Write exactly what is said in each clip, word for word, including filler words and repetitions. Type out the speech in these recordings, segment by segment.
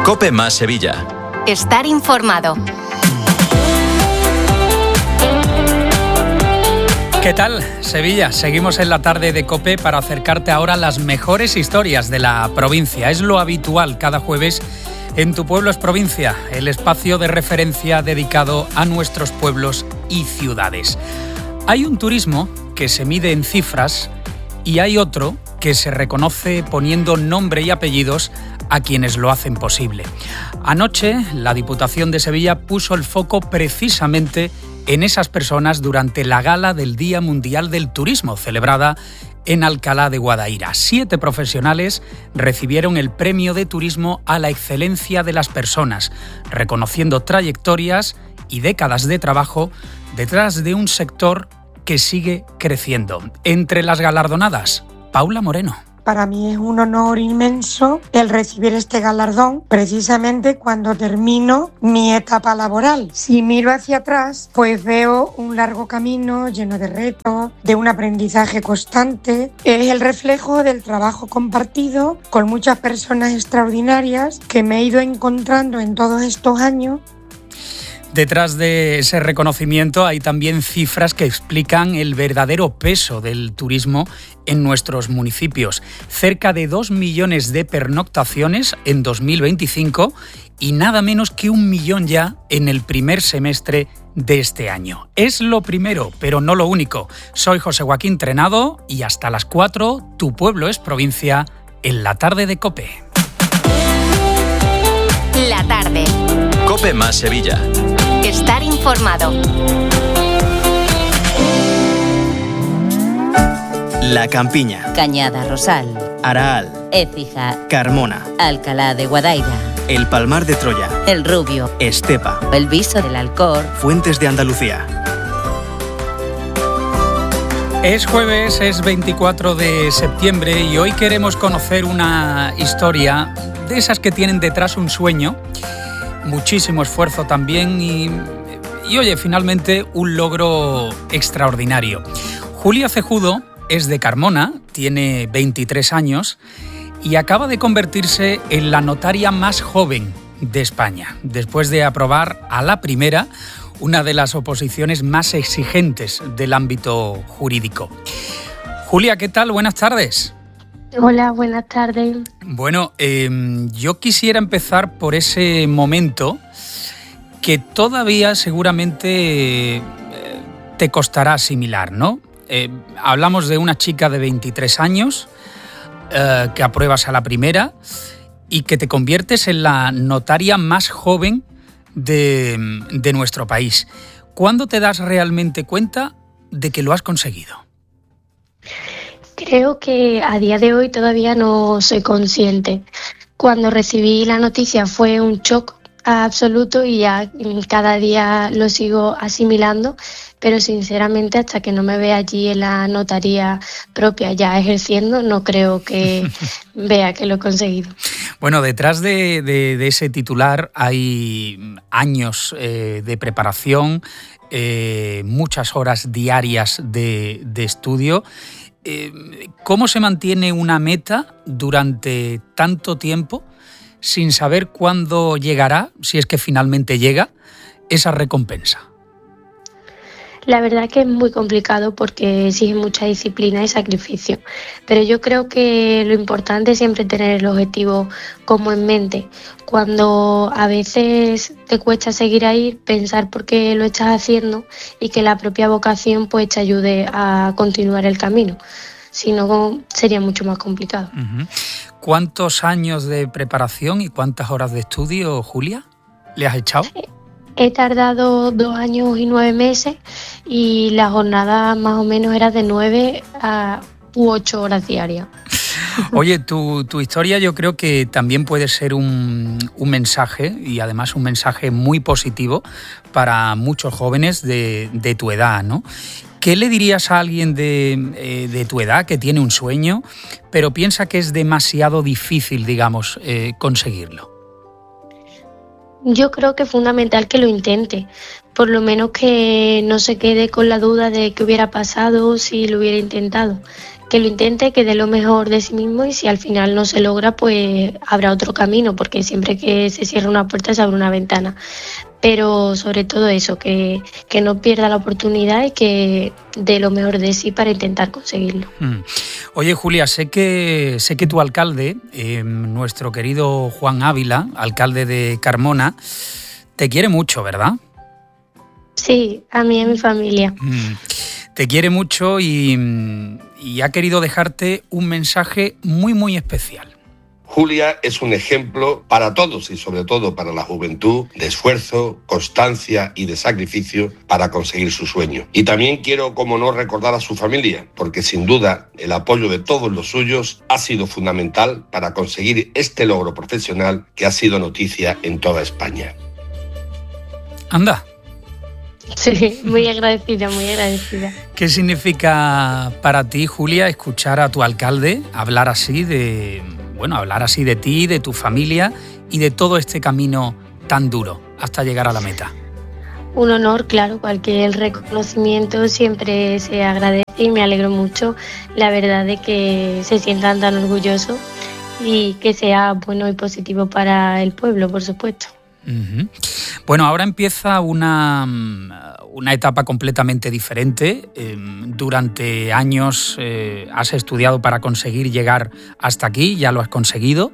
COPE más Sevilla. Estar informado. ¿Qué tal, Sevilla? Seguimos en la tarde de COPE para acercarte ahora a las mejores historias de la provincia. Es lo habitual cada jueves en Tu Pueblo es Provincia, el espacio de referencia dedicado a nuestros pueblos y ciudades. Hay un turismo que se mide en cifras y hay otro que se reconoce poniendo nombre y apellidos a quienes lo hacen posible. Anoche, la Diputación de Sevilla puso el foco precisamente en esas personas durante la gala del Día Mundial del Turismo, celebrada en Alcalá de Guadaira. Siete profesionales recibieron el Premio de Turismo a la Excelencia de las Personas, reconociendo trayectorias y décadas de trabajo detrás de un sector que sigue creciendo. Entre las galardonadas, Paula Moreno. Para mí es un honor inmenso el recibir este galardón precisamente cuando termino mi etapa laboral. Si miro hacia atrás, pues veo un largo camino lleno de retos, de un aprendizaje constante. Es el reflejo del trabajo compartido con muchas personas extraordinarias que me he ido encontrando en todos estos años. Detrás de ese reconocimiento hay también cifras que explican el verdadero peso del turismo en nuestros municipios. Cerca de dos millones de pernoctaciones en dos mil veinticinco y nada menos que un millón ya en el primer semestre de este año. Es lo primero, pero no lo único. Soy José Joaquín Trenado y hasta las cuatro, Tu Pueblo es Provincia, en la tarde de COPE. La tarde. COPE más Sevilla. Estar informado. La Campiña, Cañada Rosal, Araal, Écija, Carmona, Alcalá de Guadaira, El Palmar de Troya, El Rubio, Estepa, El Viso del Alcor, Fuentes de Andalucía. Es jueves, es veinticuatro de septiembre y hoy queremos conocer una historia de esas que tienen detrás un sueño, muchísimo esfuerzo también y, y oye, finalmente un logro extraordinario. Julia Cejudo es de Carmona, tiene veintitrés años y acaba de convertirse en la notaria más joven de España, después de aprobar a la primera una de las oposiciones más exigentes del ámbito jurídico. Julia, ¿qué tal? Buenas tardes. Hola, buenas tardes. Bueno, eh, yo quisiera empezar por ese momento que todavía seguramente eh, te costará asimilar, ¿no? Eh, hablamos de una chica de veintitrés años eh, que apruebas a la primera y que te conviertes en la notaria más joven de, de nuestro país. ¿Cuándo te das realmente cuenta de que lo has conseguido? Creo que a día de hoy todavía no soy consciente. Cuando recibí la noticia fue un shock absoluto y ya cada día lo sigo asimilando, pero sinceramente hasta que no me vea allí en la notaría propia ya ejerciendo, no creo que vea que lo he conseguido. Bueno, detrás de, de, de ese titular hay años eh, de preparación, eh, muchas horas diarias de, de estudio. ¿Cómo se mantiene una meta durante tanto tiempo sin saber cuándo llegará, si es que finalmente llega, esa recompensa? La verdad que es muy complicado porque exige mucha disciplina y sacrificio, pero yo creo que lo importante es siempre tener el objetivo como en mente. Cuando a veces te cuesta seguir ahí, pensar por qué lo estás haciendo y que la propia vocación pues te ayude a continuar el camino. Si no, sería mucho más complicado. Uh-huh. ¿Cuántos años de preparación y cuántas horas de estudio, Julia, le has echado? He tardado dos años y nueve meses y la jornada más o menos era de nueve a u ocho horas diarias. Oye, tu, tu historia yo creo que también puede ser un, un mensaje, y además un mensaje muy positivo para muchos jóvenes de, de tu edad, ¿no? ¿Qué le dirías a alguien de, eh, de tu edad que tiene un sueño, pero piensa que es demasiado difícil, digamos, eh, conseguirlo? Yo creo que es fundamental que lo intente, por lo menos que no se quede con la duda de qué hubiera pasado si lo hubiera intentado. que lo intente, que dé lo mejor de sí mismo, y si al final no se logra, pues habrá otro camino, porque siempre que se cierra una puerta se abre una ventana. Pero sobre todo eso, que, que no pierda la oportunidad y que dé lo mejor de sí para intentar conseguirlo. Mm. Oye, Julia, sé que, sé que tu alcalde, eh, nuestro querido Juan Ávila, alcalde de Carmona, te quiere mucho, ¿verdad? Sí, a mí y a mi familia. Mm. Te quiere mucho y, y ha querido dejarte un mensaje muy, muy especial. Julia es un ejemplo para todos y sobre todo para la juventud de esfuerzo, constancia y de sacrificio para conseguir su sueño. Y también quiero, como no, recordar a su familia, porque sin duda el apoyo de todos los suyos ha sido fundamental para conseguir este logro profesional que ha sido noticia en toda España. Anda. Sí, muy agradecida, muy agradecida. ¿Qué significa para ti, Julia, escuchar a tu alcalde hablar así de... Bueno, hablar así de ti, de tu familia y de todo este camino tan duro hasta llegar a la meta? Un honor, claro, cualquier reconocimiento siempre se agradece y me alegro mucho, la verdad, de que se sientan tan orgullosos y que sea bueno y positivo para el pueblo, por supuesto. Uh-huh. Bueno, ahora empieza una, una etapa completamente diferente. Eh, durante años eh, has estudiado para conseguir llegar hasta aquí, ya lo has conseguido.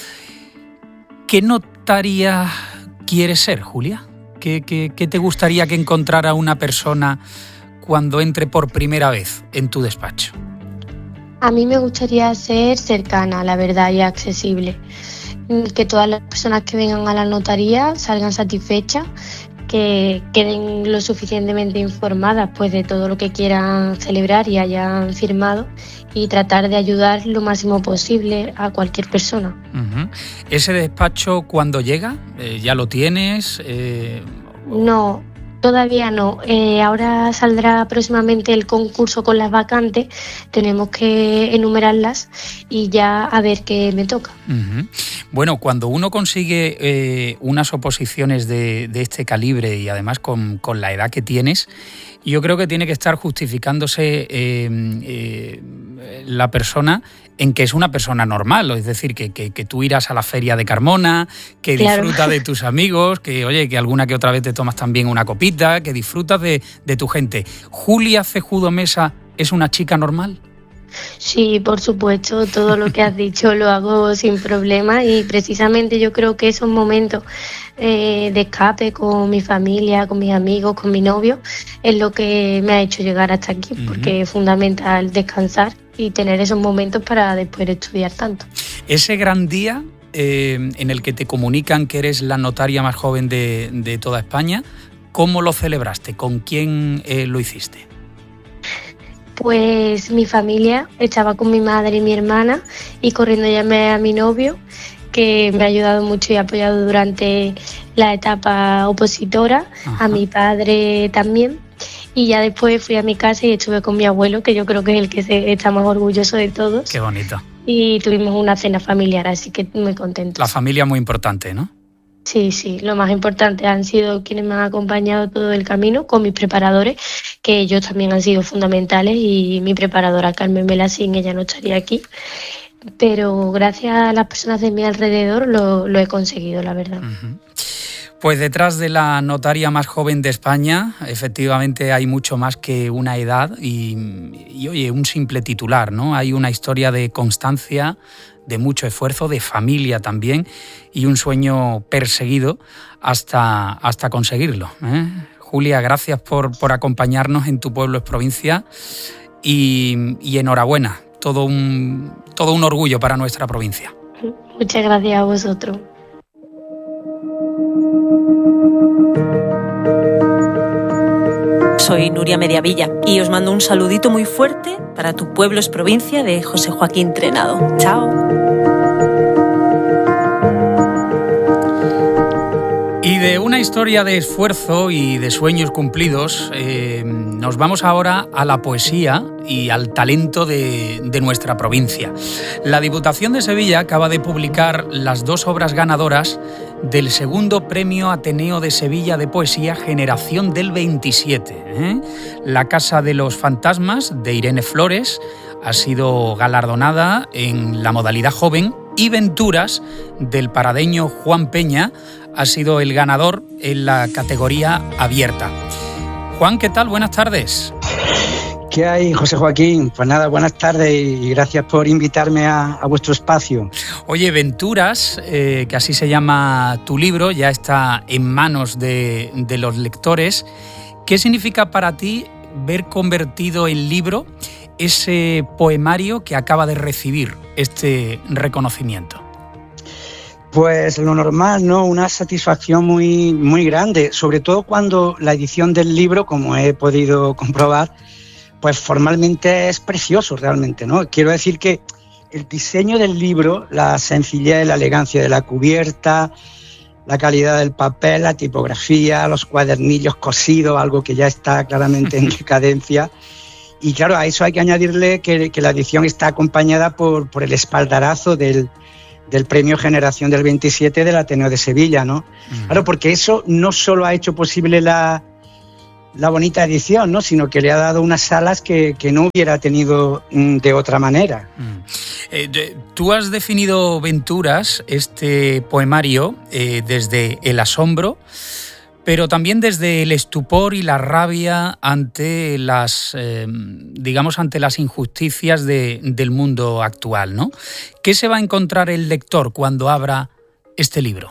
¿Qué notaria quieres ser, Julia? ¿Qué, qué, qué te gustaría que encontrara una persona cuando entre por primera vez en tu despacho? A mí me gustaría ser cercana, la verdad, y accesible. Que todas las personas que vengan a la notaría salgan satisfechas, que queden lo suficientemente informadas pues de todo lo que quieran celebrar y hayan firmado, y tratar de ayudar lo máximo posible a cualquier persona. Uh-huh. ¿Ese despacho cuándo llega? Eh, ¿Ya lo tienes? Eh... No, todavía no. Eh, ahora saldrá próximamente el concurso con las vacantes. Tenemos que enumerarlas y ya a ver qué me toca. Uh-huh. Bueno, cuando uno consigue eh, unas oposiciones de, de este calibre y además con, con la edad que tienes, yo creo que tiene que estar justificándose eh, eh, la persona en que es una persona normal, es decir, que, que, que tú irás a la feria de Carmona, que claro. disfrutas de tus amigos, que oye, que alguna que otra vez te tomas también una copita, que disfrutas de, de tu gente. ¿Julia Cejudo Mesa es una chica normal? Sí, por supuesto, todo lo que has dicho lo hago sin problema, y precisamente yo creo que esos momentos eh, de escape con mi familia, con mis amigos, con mi novio, es lo que me ha hecho llegar hasta aquí, uh-huh. porque es fundamental descansar y tener esos momentos para después estudiar tanto. Ese gran día eh, en el que te comunican que eres la notaria más joven de, de toda España, ¿cómo lo celebraste? ¿Con quién eh, lo hiciste? Pues mi familia, estaba con mi madre y mi hermana, y corriendo llamé a mi novio, que me ha ayudado mucho y apoyado durante la etapa opositora. Ajá. A mi padre también, y ya después fui a mi casa y estuve con mi abuelo, que yo creo que es el que se está más orgulloso de todos. Qué bonito. Y tuvimos una cena familiar, así que muy contento. La familia muy importante, ¿no? Sí, sí, lo más importante han sido quienes me han acompañado todo el camino, con mis preparadores, que ellos también han sido fundamentales, y mi preparadora Carmen Vela, sin ella no estaría aquí, pero gracias a las personas de mi alrededor lo, lo he conseguido, la verdad. Uh-huh. Pues detrás de la notaria más joven de España, efectivamente hay mucho más que una edad y, y oye, un simple titular, ¿no? Hay una historia de constancia, de mucho esfuerzo, de familia también, y un sueño perseguido hasta, hasta conseguirlo, ¿eh? Julia, gracias por, por acompañarnos en Tu Pueblo es Provincia, y, y enhorabuena, todo un, todo un orgullo para nuestra provincia. Muchas gracias a vosotros. Soy Nuria Mediavilla y os mando un saludito muy fuerte para Tu Pueblo es Provincia de José Joaquín Trenado. Chao. Y de una historia de esfuerzo y de sueños cumplidos, eh, nos vamos ahora a la poesía y al talento de, de nuestra provincia. La Diputación de Sevilla acaba de publicar las dos obras ganadoras del segundo Premio Ateneo de Sevilla de Poesía Generación del veintisiete. ¿eh? La Casa de los Fantasmas, de Irene Flores, ha sido galardonada en la modalidad joven y Venturas, del paradeño Juan Peña, ha sido el ganador en la categoría abierta. Juan, ¿qué tal? Buenas tardes. ¿Qué hay, José Joaquín? Pues nada, buenas tardes y gracias por invitarme a, a vuestro espacio. Oye, Venturas, eh, que así se llama tu libro, ya está en manos de, de los lectores. ¿Qué significa para ti ver convertido en libro ese poemario que acaba de recibir este reconocimiento? Pues lo normal, ¿no? Una satisfacción muy, muy grande, sobre todo cuando la edición del libro, como he podido comprobar, pues formalmente es precioso realmente, ¿no? Quiero decir que el diseño del libro, la sencillez, la elegancia de la cubierta, la calidad del papel, la tipografía, los cuadernillos cosidos, algo que ya está claramente en decadencia. Y claro, a eso hay que añadirle que, que la edición está acompañada por, por el espaldarazo del, del Premio Generación del veintisiete del Ateneo de Sevilla, ¿no? Uh-huh. Claro, porque eso no solo ha hecho posible la... la bonita edición, ¿no? Sino que le ha dado unas alas que, que no hubiera tenido mm, de otra manera. Mm. Eh, de, tú has definido Venturas, este poemario, eh, desde el asombro, pero también desde el estupor y la rabia ante las, eh, digamos, ante las injusticias de, del mundo actual, ¿no? ¿Qué se va a encontrar el lector cuando abra este libro?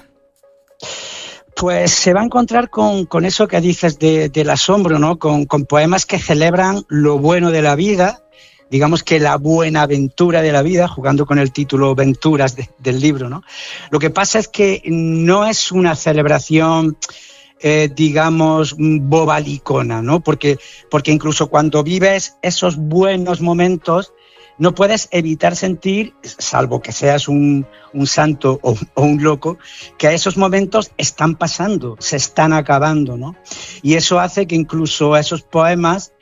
Pues se va a encontrar con, con eso que dices de, del asombro, ¿no? Con, con poemas que celebran lo bueno de la vida, digamos que la buena aventura de la vida, jugando con el título Venturas de, del libro, ¿no? Lo que pasa es que no es una celebración, eh, digamos, bobalicona, ¿no? Porque, porque incluso cuando vives esos buenos momentos, no puedes evitar sentir, salvo que seas un, un santo o, o un loco, que a esos momentos están pasando, se están acabando, ¿no? Y eso hace que incluso esos poemas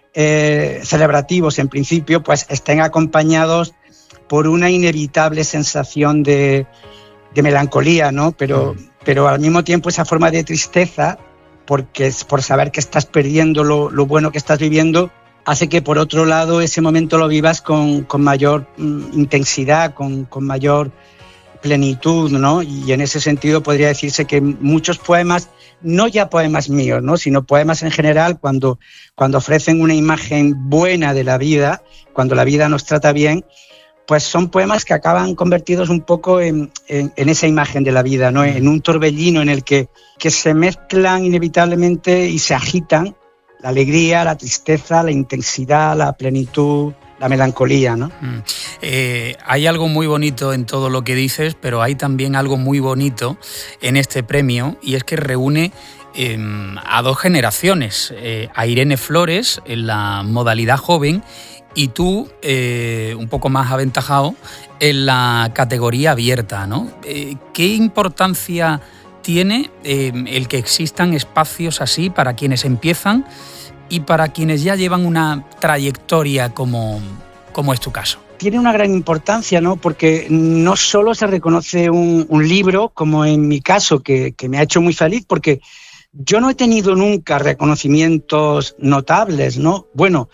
eh, celebrativos, en principio, pues estén acompañados por una inevitable sensación de, de melancolía, ¿no? Pero, mm. pero al mismo tiempo esa forma de tristeza, porque es por saber que estás perdiendo lo, lo bueno que estás viviendo, hace que, por otro lado, ese momento lo vivas con, con mayor mm, intensidad, con, con mayor plenitud, ¿no? Y en ese sentido podría decirse que muchos poemas, no ya poemas míos, ¿no? Sino poemas en general, cuando, cuando ofrecen una imagen buena de la vida, cuando la vida nos trata bien, pues son poemas que acaban convertidos un poco en, en, en esa imagen de la vida, ¿no? En un torbellino en el que, que se mezclan inevitablemente y se agitan la alegría, la tristeza, la intensidad, la plenitud, la melancolía, ¿no? Mm. Eh, hay algo muy bonito en todo lo que dices, pero hay también algo muy bonito en este premio, y es que reúne eh, a dos generaciones, eh, a Irene Flores en la modalidad joven y tú, eh, un poco más aventajado, en la categoría abierta, ¿no? Eh, ¿Qué importancia tiene eh, el que existan espacios así para quienes empiezan y para quienes ya llevan una trayectoria como, como es tu caso? Tiene una gran importancia, ¿no? Porque no solo se reconoce un, un libro, como en mi caso, que, que me ha hecho muy feliz, porque yo no he tenido nunca reconocimientos notables, ¿no? Bueno,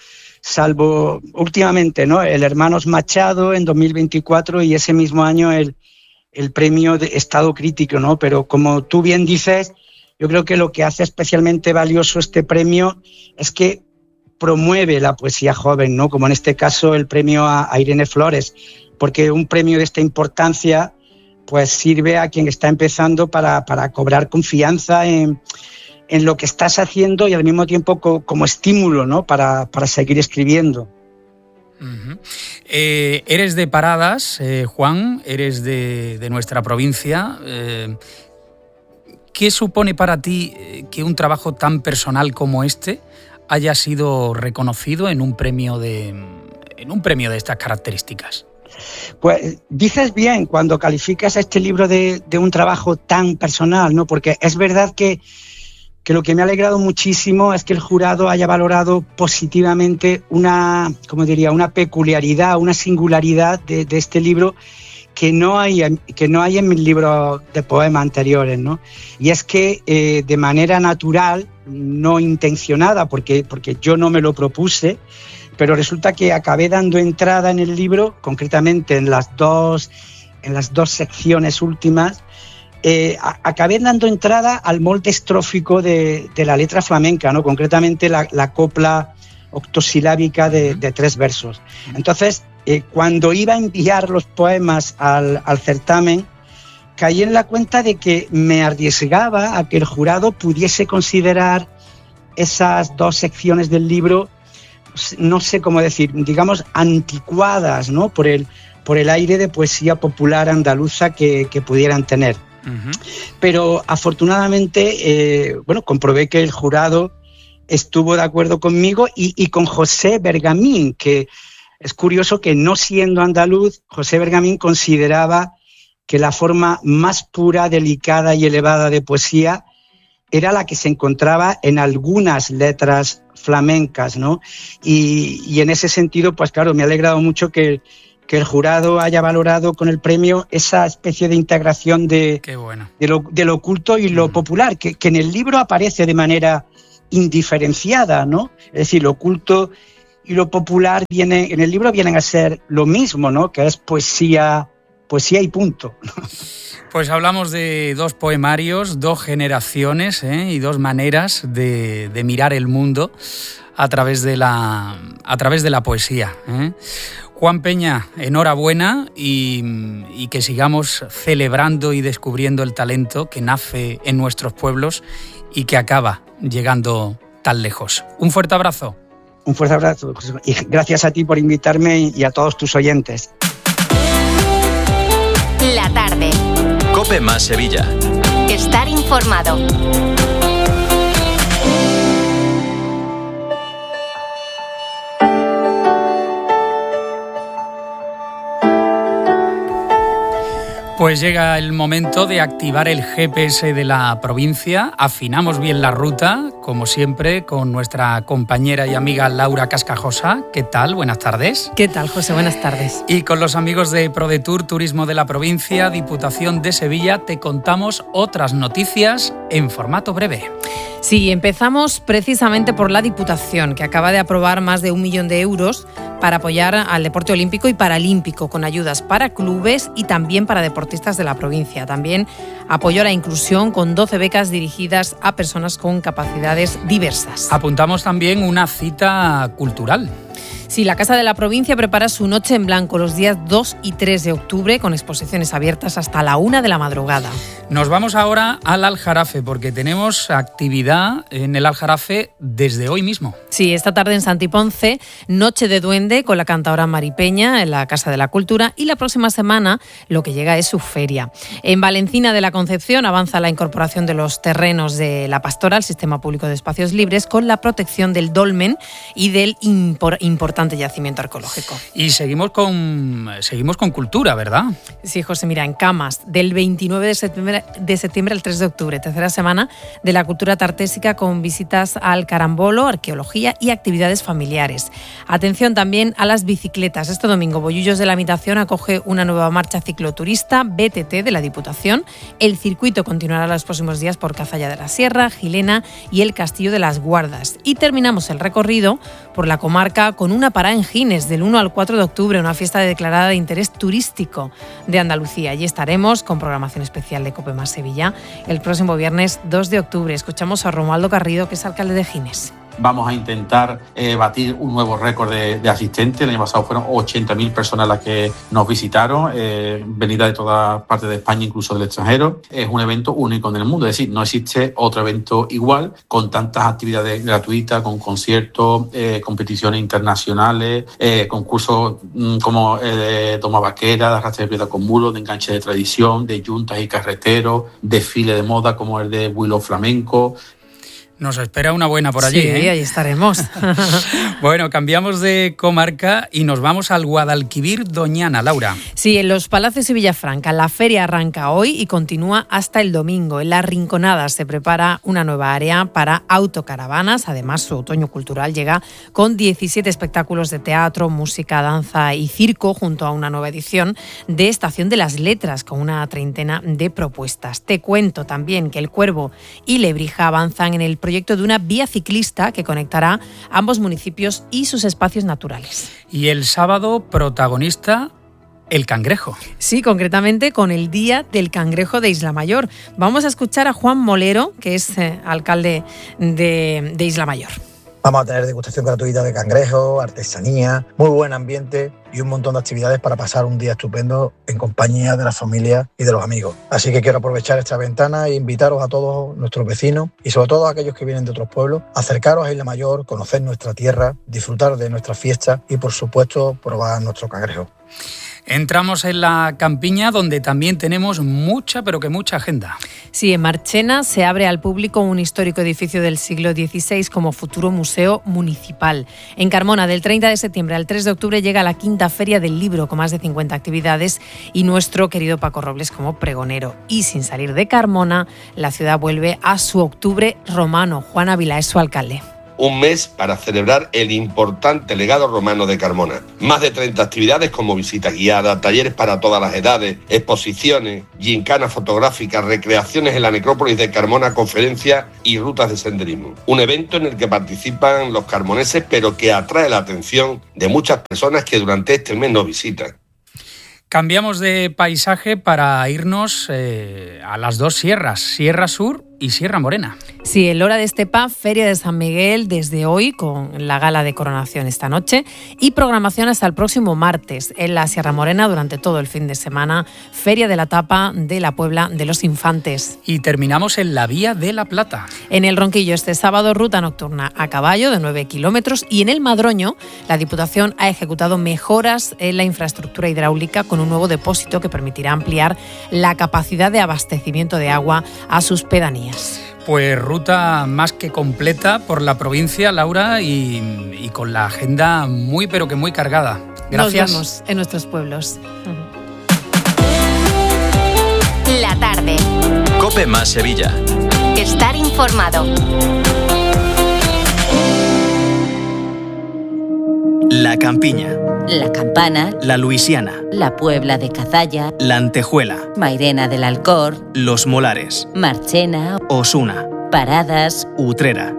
salvo últimamente, ¿no? El Hermanos Machado en dos mil veinticuatro y ese mismo año el el premio de Estado Crítico, ¿no? Pero como tú bien dices, yo creo que lo que hace especialmente valioso este premio es que promueve la poesía joven, ¿no? Como en este caso el premio a, a Irene Flores, porque un premio de esta importancia pues sirve a quien está empezando para, para cobrar confianza en, en lo que estás haciendo y al mismo tiempo co, como estímulo, ¿no? Para, para seguir escribiendo. Uh-huh. Eh, eres de Paradas, eh, Juan, eres de, de nuestra provincia. Eh, ¿Qué supone para ti que un trabajo tan personal como este haya sido reconocido en un premio de, en un premio de estas características? Pues dices bien cuando calificas a este libro de, de un trabajo tan personal, ¿no? Porque es verdad que que lo que me ha alegrado muchísimo es que el jurado haya valorado positivamente una, como diría, una peculiaridad, una singularidad de, de este libro que no hay, que no hay en mis libros de poemas anteriores, ¿no? Y es que eh, de manera natural, no intencionada, porque, porque yo no me lo propuse, pero resulta que acabé dando entrada en el libro, concretamente en las dos, en las dos secciones últimas, eh, a, acabé dando entrada al molde estrófico de, de la letra flamenca, ¿no? Concretamente la, la copla octosilábica de, de tres versos. Entonces, eh, cuando iba a enviar los poemas al, al certamen, caí en la cuenta de que me arriesgaba a que el jurado pudiese considerar esas dos secciones del libro, no sé cómo decir, digamos, anticuadas, ¿no? Por el, por el aire de poesía popular andaluza que, que pudieran tener. Uh-huh. Pero afortunadamente, eh, bueno, comprobé que el jurado estuvo de acuerdo conmigo y, y con José Bergamín, que es curioso que no siendo andaluz, José Bergamín consideraba que la forma más pura, delicada y elevada de poesía era la que se encontraba en algunas letras flamencas, ¿no? Y, y en ese sentido, pues claro, me ha alegrado mucho que, que el jurado haya valorado con el premio esa especie de integración de, Qué bueno. de, lo, de lo oculto y lo mm. popular, que, que en el libro aparece de manera indiferenciada, ¿no? Es decir, lo oculto y lo popular viene, en el libro vienen a ser lo mismo, ¿no? Que es poesía, poesía y punto. Pues hablamos de dos poemarios, dos generaciones, ¿eh? Y dos maneras de, de mirar el mundo a través de la, a través de la poesía, ¿eh? Juan Peña, enhorabuena y, y que sigamos celebrando y descubriendo el talento que nace en nuestros pueblos y que acaba llegando tan lejos. Un fuerte abrazo. Un fuerte abrazo, José, y gracias a ti por invitarme y a todos tus oyentes. La tarde. COPE más Sevilla. Estar informado. Pues llega el momento de activar el G P S de la provincia. Afinamos bien la ruta, como siempre, con nuestra compañera y amiga Laura Cascajosa. ¿Qué tal? Buenas tardes. ¿Qué tal, José? Buenas tardes. Y con los amigos de ProDetour, Turismo de la Provincia, Diputación de Sevilla, te contamos otras noticias en formato breve. Sí, empezamos precisamente por la Diputación, que acaba de aprobar más de un millón de euros para apoyar al deporte olímpico y paralímpico, con ayudas para clubes y también para deportistas de la provincia. También apoyó a la inclusión con doce becas dirigidas a personas con capacidades diversas. Apuntamos también una cita cultural. Sí, la Casa de la Provincia prepara su Noche en Blanco los días dos y tres de octubre con exposiciones abiertas hasta la una de la madrugada. Nos vamos ahora al Aljarafe porque tenemos actividad en el Aljarafe desde hoy mismo. Sí, esta tarde en Santiponce, Noche de Duende con la cantadora Mari Peña en la Casa de la Cultura y la próxima semana lo que llega es su feria. En Valencina de la Concepción avanza la incorporación de los terrenos de la Pastora al Sistema Público de Espacios Libres con la protección del dolmen y del impor- importante yacimiento arqueológico. Y seguimos con seguimos con cultura, ¿verdad? Sí, José, mira, en Camas, del veintinueve de septiembre, de septiembre al tres de octubre, tercera semana de la cultura tartésica con visitas al carambolo, arqueología y actividades familiares. Atención también a las bicicletas. Este domingo, Bollullos de la Habitación acoge una nueva marcha cicloturista B T T de la Diputación. El circuito continuará los próximos días por Cazalla de la Sierra, Gilena y el Castillo de las Guardas. Y terminamos el recorrido por la comarca con una parada en Gines del uno al cuatro de octubre, una fiesta declarada de interés turístico de Andalucía. Allí estaremos con programación especial de COPE más Sevilla el próximo viernes dos de octubre. Escuchamos a Romualdo Carrido, que es alcalde de Gines. Vamos a intentar eh, batir un nuevo récord de, de asistentes. El año pasado fueron ochenta mil personas las que nos visitaron, eh, venidas de todas partes de España, incluso del extranjero. Es un evento único en el mundo, es decir, no existe otro evento igual, con tantas actividades gratuitas, con conciertos, eh, competiciones internacionales, eh, concursos mmm, como el de toma vaquera, de arrastre de piedra con mulos, de enganche de tradición, de yuntas y carreteros, desfile de moda como el de Willow Flamenco. Nos espera una buena por allí, sí, ¿eh? Ahí estaremos. Bueno, cambiamos de comarca y nos vamos al Guadalquivir Doñana, Laura. Sí, en los Palacios y Villafranca. La feria arranca hoy y continúa hasta el domingo. En Las Rinconadas se prepara una nueva área para autocaravanas. Además, su otoño cultural llega con diecisiete espectáculos de teatro, música, danza y circo, junto a una nueva edición de Estación de las Letras, con una treintena de propuestas. Te cuento también que El Cuervo y Lebrija avanzan en el proyecto proyecto de una vía ciclista que conectará ambos municipios y sus espacios naturales. Y el sábado, protagonista, el cangrejo. Sí, concretamente con el Día del Cangrejo de Isla Mayor. Vamos a escuchar a Juan Molero, que es eh, alcalde de, de Isla Mayor. Vamos a tener degustación gratuita de cangrejo, artesanía, muy buen ambiente y un montón de actividades para pasar un día estupendo en compañía de la familia y de los amigos. Así que quiero aprovechar esta ventana e invitaros a todos nuestros vecinos y sobre todo a aquellos que vienen de otros pueblos, a acercaros a Isla Mayor, conocer nuestra tierra, disfrutar de nuestras fiestas y por supuesto probar nuestro cangrejo. Entramos en la campiña, donde también tenemos mucha, pero que mucha agenda. Sí, en Marchena se abre al público un histórico edificio del siglo dieciséis como futuro museo municipal. En Carmona, del treinta de septiembre al tres de octubre, llega la quinta Feria del Libro, con más de cincuenta actividades, y nuestro querido Paco Robles como pregonero. Y sin salir de Carmona, la ciudad vuelve a su octubre romano. Juan Ávila es su alcalde. Un mes para celebrar el importante legado romano de Carmona. Más de treinta actividades como visitas guiadas, talleres para todas las edades, exposiciones, gincanas fotográficas, recreaciones en la necrópolis de Carmona, conferencias y rutas de senderismo. Un evento en el que participan los carmoneses, pero que atrae la atención de muchas personas que durante este mes nos visitan. Cambiamos de paisaje para irnos eh, a las dos sierras, Sierra Sur y Sierra Morena. Sí, el Hora de Estepa, Feria de San Miguel desde hoy con la gala de coronación esta noche y programación hasta el próximo martes en la Sierra Morena durante todo el fin de semana, Feria de la Tapa de la Puebla de los Infantes. Y terminamos en la Vía de la Plata. En el Ronquillo este sábado, ruta nocturna a caballo de nueve kilómetros y en el Madroño la Diputación ha ejecutado mejoras en la infraestructura hidráulica con un nuevo depósito que permitirá ampliar la capacidad de abastecimiento de agua a sus pedanías. Pues ruta más que completa por la provincia, Laura, y, y con la agenda muy pero que muy cargada. Gracias. Nos vemos en nuestros pueblos. La tarde. COPE más Sevilla. Estar informado. La Campiña. La Campana. La Luisiana. La Puebla de Cazalla. La Antejuela. Mairena del Alcor. Los Molares. Marchena. Osuna. Paradas. Utrera.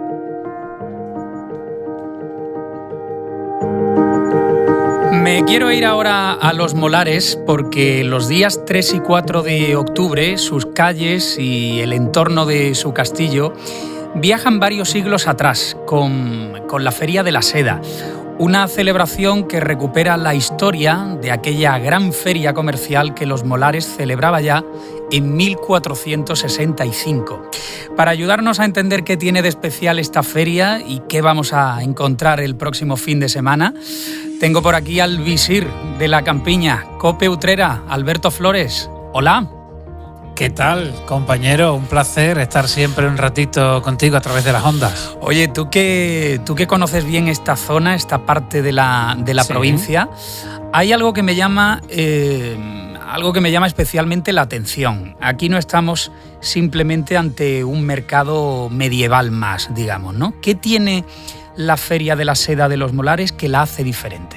Me quiero ir ahora a Los Molares porque los días tres y cuatro de octubre sus calles y el entorno de su castillo viajan varios siglos atrás con, con la Feria de la Seda. Una celebración que recupera la historia de aquella gran feria comercial que Los Molares celebraba ya en mil cuatrocientos sesenta y cinco. Para ayudarnos a entender qué tiene de especial esta feria y qué vamos a encontrar el próximo fin de semana, tengo por aquí al visir de la campiña, COPE Utrera, Alberto Flores. Hola. ¿Qué tal, compañero? Un placer estar siempre un ratito contigo a través de las ondas. Oye, tú que, tú que conoces bien esta zona, esta parte de la, de la sí. provincia, hay algo que me llama, eh, algo que me llama especialmente la atención. Aquí no estamos simplemente ante un mercado medieval más, digamos, ¿no? ¿Qué tiene la Feria de la Seda de Los Molares que la hace diferente?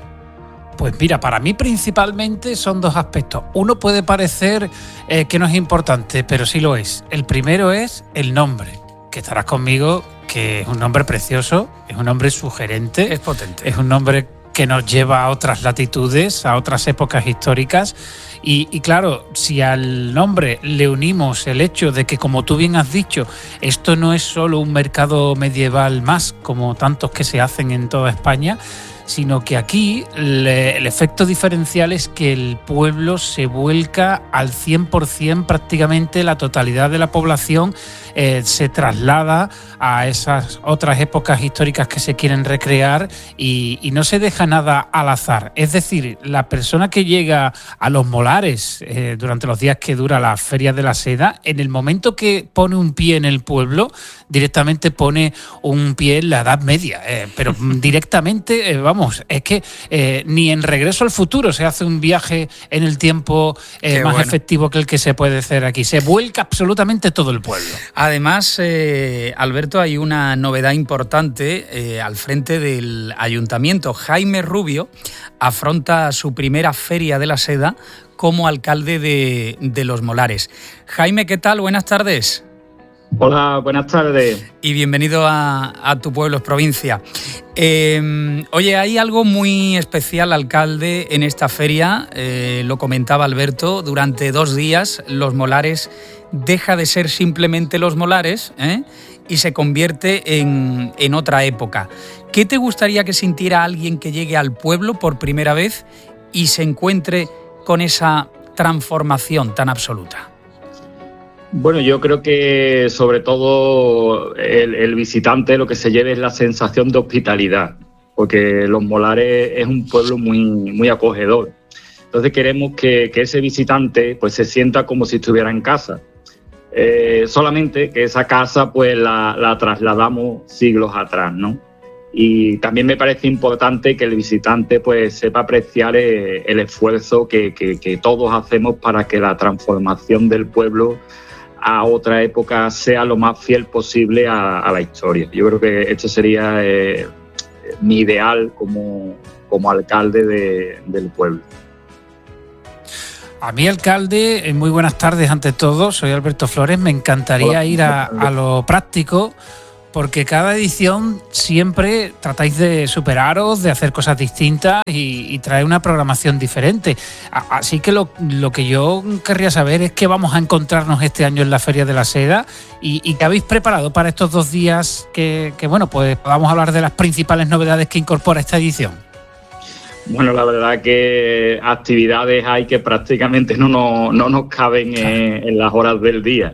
Pues mira, para mí principalmente son dos aspectos. Uno puede parecer eh, que no es importante, pero sí lo es. El primero es el nombre, que estarás conmigo, que es un nombre precioso, es un nombre sugerente. Es potente. Es un nombre que nos lleva a otras latitudes, a otras épocas históricas. Y, y claro, si al nombre le unimos el hecho de que, como tú bien has dicho, esto no es solo un mercado medieval más, como tantos que se hacen en toda España, sino que aquí le, el efecto diferencial es que el pueblo se vuelca al cien por ciento, prácticamente la totalidad de la población eh, se traslada a esas otras épocas históricas que se quieren recrear y, y no se deja nada al azar. Es decir, la persona que llega a Los Molares eh, durante los días que dura la Feria de la Seda, en el momento que pone un pie en el pueblo, directamente pone un pie en la Edad Media, eh, pero directamente, eh, vamos, es que eh, ni en Regreso al Futuro se hace un viaje en el tiempo eh, más bueno. efectivo que el que se puede hacer aquí. Se vuelca absolutamente todo el pueblo. Además, eh, Alberto, hay una novedad importante eh, al frente del ayuntamiento. Jaime Rubio afronta su primera Feria de la Seda como alcalde de, de Los Molares. Jaime, ¿qué tal? Buenas tardes. Hola, buenas tardes. Y bienvenido a, a Tu Pueblo es Provincia. Eh, oye, hay algo muy especial, alcalde, en esta feria, eh, lo comentaba Alberto, durante dos días Los Molares deja de ser simplemente Los Molares, ¿eh? y se convierte en, en otra época. ¿Qué te gustaría que sintiera alguien que llegue al pueblo por primera vez y se encuentre con esa transformación tan absoluta? Bueno, yo creo que sobre todo el, el visitante lo que se lleve es la sensación de hospitalidad, porque Los Molares es un pueblo muy, muy acogedor. Entonces queremos que, que ese visitante pues se sienta como si estuviera en casa. Eh, solamente que esa casa pues la, la trasladamos siglos atrás, ¿no? Y también me parece importante que el visitante pues sepa apreciar el, el esfuerzo que, que, que todos hacemos para que la transformación del pueblo a otra época sea lo más fiel posible a, a la historia. Yo creo que esto sería eh, mi ideal como, como alcalde de, del pueblo. A mí, alcalde, muy buenas tardes ante todo, soy Alberto Flores, me encantaría Hola. ir a, a lo práctico, porque cada edición siempre tratáis de superaros, de hacer cosas distintas y, y traer una programación diferente. Así que lo, lo que yo querría saber es qué vamos a encontrarnos este año en la Feria de la Seda y, y qué habéis preparado para estos dos días que, que, bueno, pues podamos hablar de las principales novedades que incorpora esta edición. Bueno, la verdad que actividades hay que prácticamente no nos, no nos caben en, en las horas del día.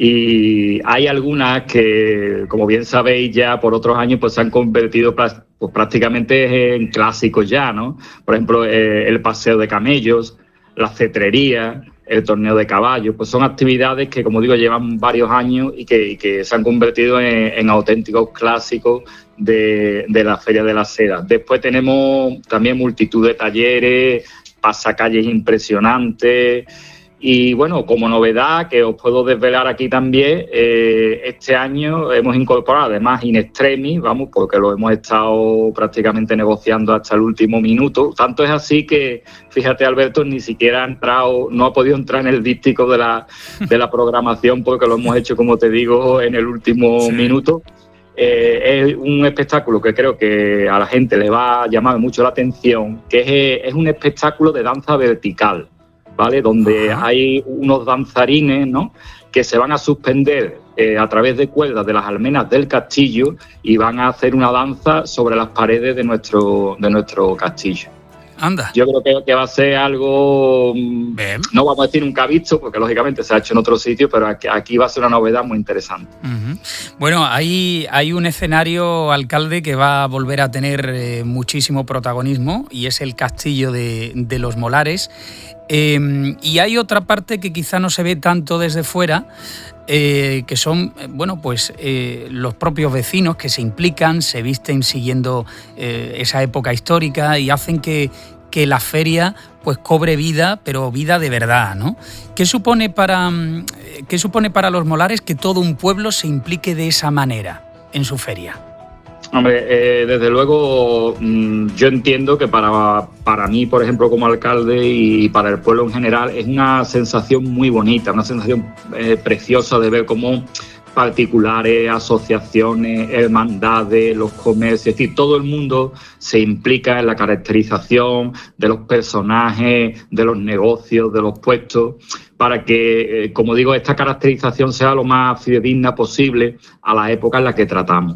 Y hay algunas que, como bien sabéis ya por otros años, pues se han convertido pues, prácticamente en clásicos ya, ¿no? Por ejemplo, eh, el paseo de camellos, la cetrería, el torneo de caballos, pues son actividades que, como digo, llevan varios años y que, y que se han convertido en, en auténticos clásicos de, de la Feria de la Seda. Después tenemos también multitud de talleres, pasacalles impresionantes. Y bueno, como novedad que os puedo desvelar aquí también, eh, este año hemos incorporado además in extremis, vamos, porque lo hemos estado prácticamente negociando hasta el último minuto. Tanto es así que, fíjate Alberto, ni siquiera ha entrado, no ha podido entrar en el díptico de la, de la programación porque lo hemos hecho, como te digo, en el último sí. minuto. Eh, es un espectáculo que creo que a la gente le va a llamar mucho la atención, que es, es un espectáculo de danza vertical. ¿Vale? Donde Ajá. hay unos danzarines, ¿no? que se van a suspender eh, a través de cuerdas de las almenas del castillo y van a hacer una danza sobre las paredes de nuestro, de nuestro castillo. Anda. Yo creo que, que va a ser algo, Bien. no vamos a decir nunca visto, porque lógicamente se ha hecho en otro sitio, pero aquí, aquí va a ser una novedad muy interesante. Uh-huh. Bueno, hay, hay un escenario, alcalde, que va a volver a tener eh, muchísimo protagonismo y es el castillo de, de Los Molares. Eh, y hay otra parte que quizá no se ve tanto desde fuera, eh, que son, bueno, pues eh, los propios vecinos que se implican, se visten siguiendo eh, esa época histórica y hacen que, que la feria pues cobre vida, pero vida de verdad, ¿no? ¿Qué supone para, qué supone para Los Molares que todo un pueblo se implique de esa manera en su feria? Hombre, eh, desde luego mmm, yo entiendo que para, para mí, por ejemplo, como alcalde y para el pueblo en general, es una sensación muy bonita, una sensación eh, preciosa de ver cómo particulares, asociaciones, hermandades, los comercios, es decir, todo el mundo se implica en la caracterización de los personajes, de los negocios, de los puestos, para que, eh, como digo, esta caracterización sea lo más fidedigna posible a la época en la que tratamos.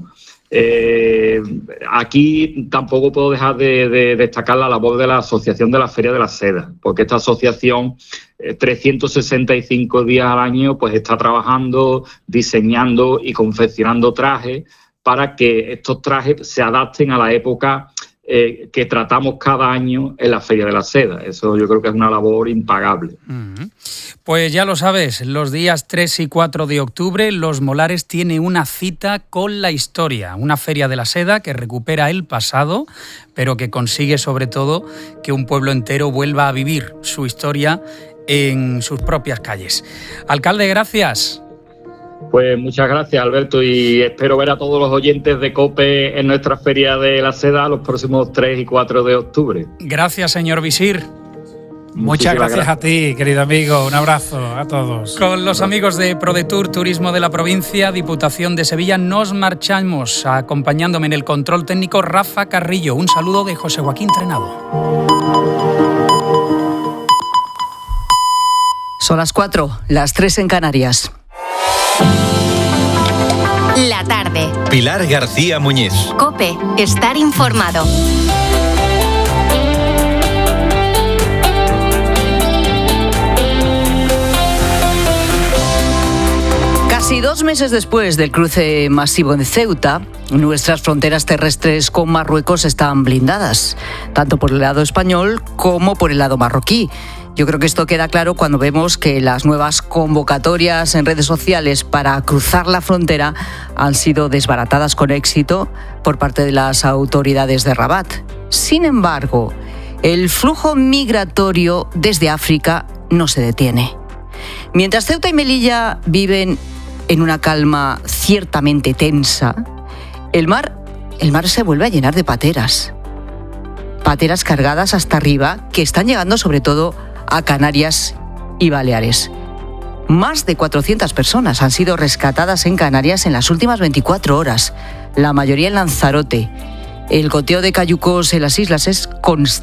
Eh, aquí tampoco puedo dejar de, de destacar la labor de la Asociación de la Feria de la Seda, porque esta asociación eh, trescientos sesenta y cinco días al año pues está trabajando, diseñando y confeccionando trajes para que estos trajes se adapten a la época eh, que tratamos cada año en la Feria de la Seda. Eso yo creo que es una labor impagable. Uh-huh. Pues ya lo sabes, los días tres y cuatro de octubre Los Molares tiene una cita con la historia, una feria de la seda que recupera el pasado, pero que consigue sobre todo que un pueblo entero vuelva a vivir su historia en sus propias calles. Alcalde, gracias. Pues muchas gracias, Alberto, y espero ver a todos los oyentes de COPE en nuestra Feria de la Seda los próximos tres y cuatro de octubre. Gracias, señor Visir. Muchas gracias, gracias a ti, querido amigo. Un abrazo a todos. Con los amigos de ProDetour, Turismo de la Provincia, Diputación de Sevilla, nos marchamos. Acompañándome en el control técnico, Rafa Carrillo. Un saludo de José Joaquín Trenado. Son las cuatro, las tres en Canarias. La tarde. Pilar García Muñiz. COPE, estar informado. Casi dos meses después del cruce masivo en Ceuta, nuestras fronteras terrestres con Marruecos están blindadas, tanto por el lado español como por el lado marroquí. Yo creo que esto queda claro cuando vemos que las nuevas convocatorias en redes sociales para cruzar la frontera han sido desbaratadas con éxito por parte de las autoridades de Rabat. Sin embargo, el flujo migratorio desde África no se detiene. Mientras Ceuta y Melilla viven en una calma ciertamente tensa, el mar, el mar se vuelve a llenar de pateras. Pateras cargadas hasta arriba que están llegando sobre todo a Canarias y Baleares. Más de cuatrocientas personas han sido rescatadas en Canarias en las últimas veinticuatro horas, la mayoría en Lanzarote. El goteo de cayucos en las islas es constante.